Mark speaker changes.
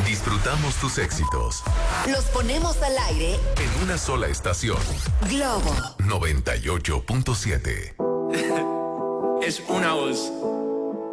Speaker 1: Disfrutamos tus éxitos.
Speaker 2: Los ponemos al aire
Speaker 1: En una sola estación.
Speaker 2: Globo
Speaker 1: 98.7.
Speaker 3: Es una voz.